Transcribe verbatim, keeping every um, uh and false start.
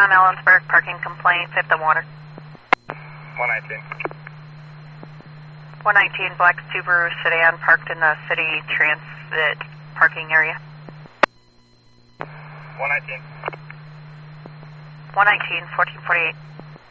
Recon Ellensburg, parking complaint, fifth and water. one nineteen. one nineteen, black Subaru sedan parked in the city transit parking area. one nineteen. one nineteen, fourteen forty-eight.